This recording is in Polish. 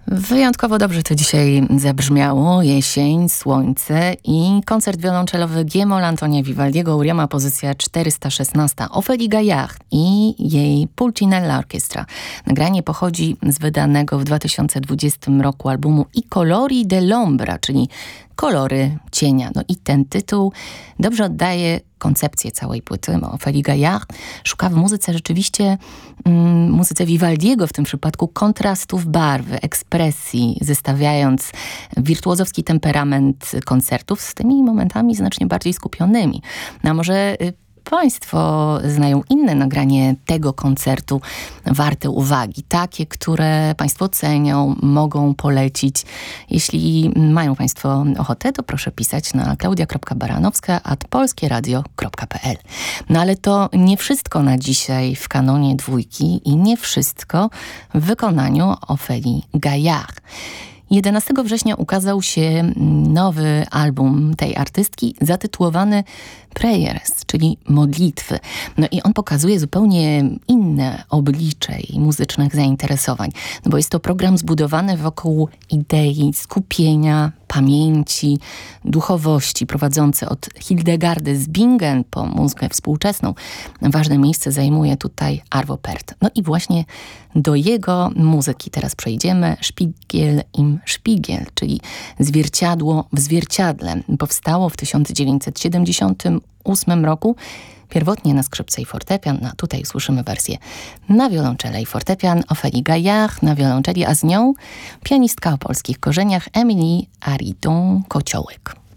Wyjątkowo dobrze to dzisiaj zabrzmiało. Jesień, słońce i koncert wiolonczelowy G-moll Antonia Vivaldiego, Uriema, pozycja 416, Ophélie Gaillard i jej Pulcinella Orchestra. Nagranie pochodzi z wydanego w 2020 roku albumu I colori dell'ombra, czyli Kolory cienia. No i ten tytuł dobrze oddaje koncepcję całej płyty. Ophélie Gaillard szuka w muzyce rzeczywiście, muzyce Vivaldiego w tym przypadku, kontrastów barwy, ekspresji, zestawiając wirtuozowski temperament koncertów z tymi momentami znacznie bardziej skupionymi. No a może Państwo znają inne nagranie tego koncertu warte uwagi, takie, które Państwo cenią, mogą polecić. Jeśli mają Państwo ochotę, to proszę pisać na klaudia.baranowska@polskieradio.pl. No ale to nie wszystko na dzisiaj w kanonie dwójki i nie wszystko w wykonaniu Ophélie Gaillard. 11 września ukazał się nowy album tej artystki zatytułowany Prayers, czyli modlitwy. No i on pokazuje zupełnie inne oblicze jej muzycznych zainteresowań. No bo jest to program zbudowany wokół idei skupienia, pamięci, duchowości, prowadzący od Hildegardy z Bingen po muzykę współczesną. Ważne miejsce zajmuje tutaj Arvo Pärt. No i właśnie do jego muzyki teraz przejdziemy. Spiegel im Spiegel, czyli zwierciadło w zwierciadle. Powstało w 1978 roku. Pierwotnie na skrzypce i fortepian, no tutaj słyszymy wersję na wiolonczele i fortepian, Ophélie Gaillard na wiolonczeli, a z nią pianistka o polskich korzeniach Emilie Aridon-Kociołek.